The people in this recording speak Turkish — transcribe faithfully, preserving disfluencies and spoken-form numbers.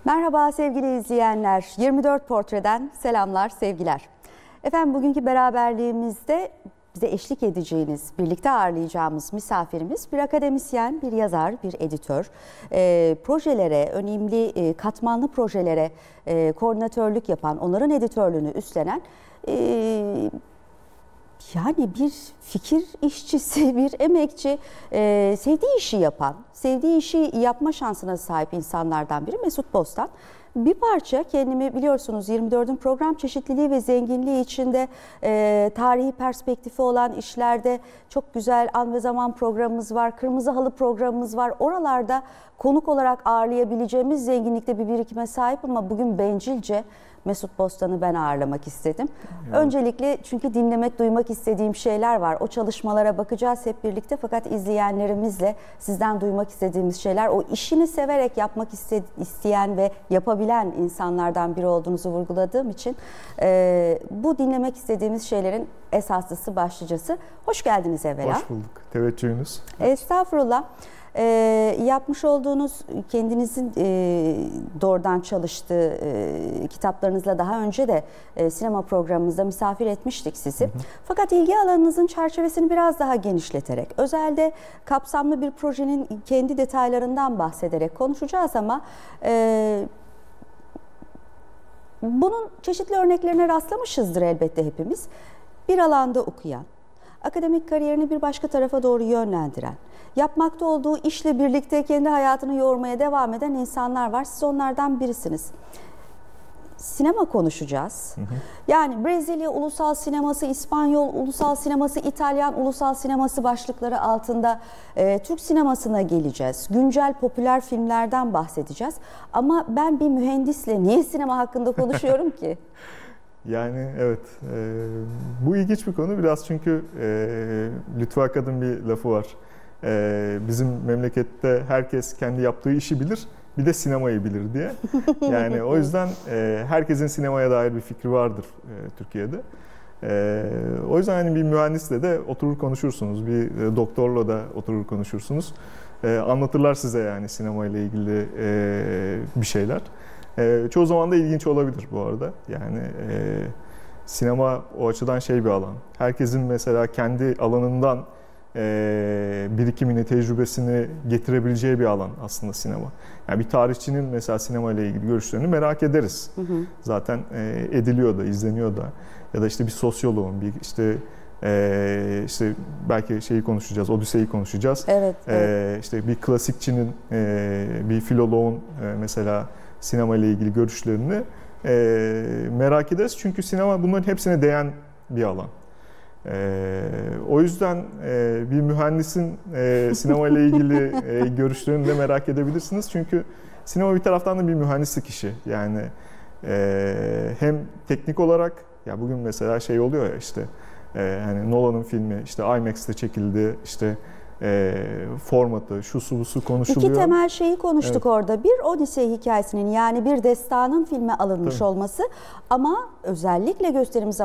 Merhaba sevgili izleyenler. yirmi dört Portre'den selamlar, sevgiler. Efendim bugünkü beraberliğimizde bize eşlik edeceğiniz, birlikte ağırlayacağımız misafirimiz bir akademisyen, bir yazar, bir editör. E, projelere, önemli e, katmanlı projelere e, koordinatörlük yapan, onların editörlüğünü üstlenen e, yani bir fikir işçisi, bir emekçi, e, sevdiği işi yapan, sevdiği işi yapma şansına sahip insanlardan biri Mesut Bostan. Bir parça kendimi biliyorsunuz yirmi dördün program çeşitliliği ve zenginliği içinde e, tarihi perspektifi olan işlerde çok güzel An ve Zaman programımız var, Kırmızı Halı programımız var. Oralarda konuk olarak ağırlayabileceğimiz zenginlikte bir birikime sahip ama bugün bencilce Mesut Bostan'ı ben ağırlamak istedim. Evet. Öncelikle çünkü dinlemek, duymak istediğim şeyler var. O çalışmalara bakacağız hep birlikte fakat izleyenlerimizle sizden duymak istediğimiz şeyler, o işini severek yapmak isteyen ve yapabilen insanlardan biri olduğunuzu vurguladığım için e, bu dinlemek istediğimiz şeylerin esaslısı, başlıcası. Hoş geldiniz evvela. Hoş bulduk. Teveccühünüz. Estağfurullah. E, yapmış olduğunuz kendinizin e, doğrudan çalıştığı e, kitaplarınızla daha önce de e, sinema programımızda misafir etmiştik sizi. Hı hı. Fakat ilgi alanınızın çerçevesini biraz daha genişleterek, özelde kapsamlı bir projenin kendi detaylarından bahsederek konuşacağız ama e, bunun çeşitli örneklerine rastlamışızdır elbette hepimiz. Bir alanda okuyan, akademik kariyerini bir başka tarafa doğru yönlendiren, yapmakta olduğu işle birlikte kendi hayatını yoğurmaya devam eden insanlar var. Siz onlardan birisiniz. Sinema konuşacağız. Hı hı. Yani Brezilya ulusal sineması, İspanyol ulusal sineması, İtalyan ulusal sineması başlıkları altında e, Türk sinemasına geleceğiz. Güncel popüler filmlerden bahsedeceğiz. Ama ben bir mühendisle niye sinema hakkında konuşuyorum ki? Yani evet, e, bu ilginç bir konu biraz çünkü e, Lütfü Akad'ın bir lafı var. E, bizim memlekette herkes kendi yaptığı işi bilir, bir de sinemayı bilir diye. Yani o yüzden e, herkesin sinemaya dair bir fikri vardır e, Türkiye'de. E, o yüzden hani bir mühendisle de oturur konuşursunuz, bir e, doktorla da oturur konuşursunuz. E, anlatırlar size yani sinemayla ilgili e, bir şeyler. Ee, çoğu zaman da ilginç olabilir bu arada. Yani e, sinema o açıdan şey bir alan. Herkesin mesela kendi alanından e, birikimini, tecrübesini getirebileceği bir alan aslında sinema. Yani bir tarihçinin mesela sinema ile ilgili görüşlerini merak ederiz. Hı hı. Zaten e, ediliyor da, izleniyor da. Ya da işte bir sosyoloğun, bir işte e, işte belki şeyi konuşacağız, Odisey'i konuşacağız. Evet. evet. E, işte bir klasikçinin, e, bir filoloğun e, mesela sinema ile ilgili görüşlerini e, merak ederiz. Çünkü sinema bunların hepsine değen bir alan. E, o yüzden e, bir mühendisin e, sinema ile ilgili e, görüşlerini de merak edebilirsiniz. Çünkü sinema bir taraftan da bir mühendislik işi. Yani e, hem teknik olarak, ya bugün mesela şey oluyor ya işte e, hani Nolan'ın filmi işte IMAX'te çekildi, işte E, formatı, şu su bu su konuşuluyor. İki temel şeyi konuştuk evet. orada. Bir Odisey hikayesinin yani bir destanın filme alınmış Tabii. olması ama özellikle gösterimiz